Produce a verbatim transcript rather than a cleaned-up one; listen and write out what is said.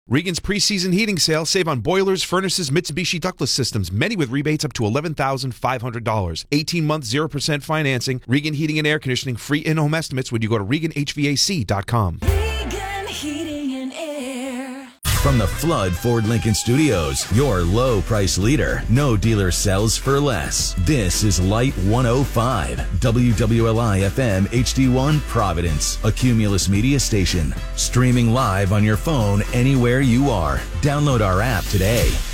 Regan's preseason heating sale. Save on boilers, furnaces, Mitsubishi ductless systems, many with rebates up to eleven thousand five hundred dollars. eighteen-month, zero percent financing. Regan Heating and Air Conditioning. Free in-home estimates when you go to Regan H V A C dot com. Regan Heating and Air. From the Flood Ford Lincoln Studios, your low price leader. No dealer sells for less. This is Light one oh five, W W L I F M H D one Providence, a Cumulus media station. Streaming live on your phone anywhere you are. Download our app today.